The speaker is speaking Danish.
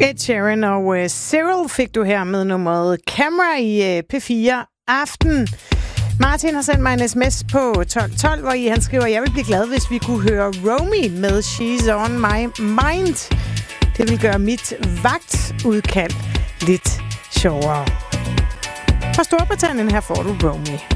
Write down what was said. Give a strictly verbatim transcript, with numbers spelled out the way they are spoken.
Ed Sheeran og uh, Cyril fik du her med nummeret Camera i uh, P fire Aften. Martin har sendt mig en sms på tolv tolv, hvor I han skriver, jeg vil blive glad, hvis vi kunne høre Romy med She's on my mind. Det vil gøre mit vagtudkald lidt sjovere. Fra Storbritannien her får du Romy.